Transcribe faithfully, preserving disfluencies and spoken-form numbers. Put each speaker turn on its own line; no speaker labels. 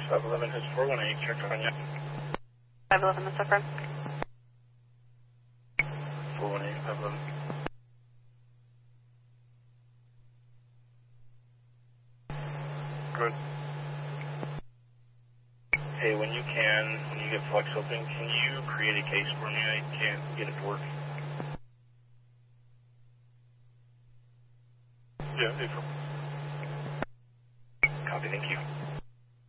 five eleven is four one eight, check on you.
five eleven, that's affirmed.
four one eight, five eleven. Good. Hey, when you can, when you get Flex open, can you create a case for me? I can't get it to work. Yeah, April.